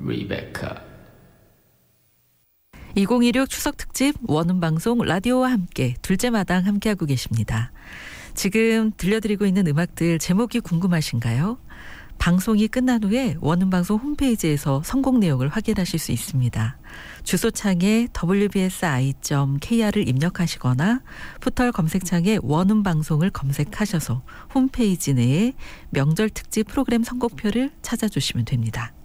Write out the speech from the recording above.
Rebecca. 2016 추석 특집 원음방송 라디오와 함께 둘째 마당 함께하고 계십니다. 지금 들려드리고 있는 음악들 제목이 궁금하신가요? 방송이 끝난 후에 원음방송 홈페이지에서 선곡 내용을 확인하실 수 있습니다. 주소창에 wbsi.kr을 입력하시거나 포털 검색창에 원음방송을 검색하셔서 홈페이지 내에 명절 특집 프로그램 선곡표를 찾아주시면 됩니다.